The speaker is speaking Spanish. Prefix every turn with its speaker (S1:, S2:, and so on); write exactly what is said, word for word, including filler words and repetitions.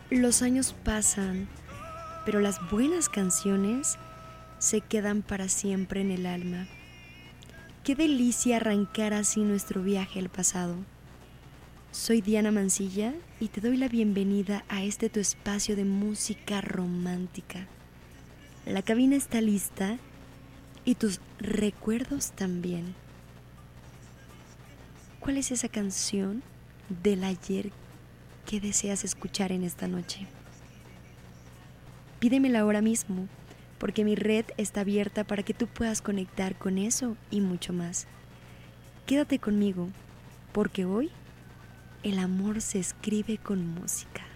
S1: Los años pasan, pero las buenas canciones se quedan para siempre en el alma. Qué delicia arrancar así nuestro viaje al pasado. Soy Diana Mancilla y te doy la bienvenida a este tu espacio de música romántica. La cabina está lista y tus recuerdos también. ¿Cuál es esa canción del ayer que deseas escuchar en esta noche? Pídemela ahora mismo, porque mi red está abierta para que tú puedas conectar con eso y mucho más. Quédate conmigo, porque hoy el amor se escribe con música.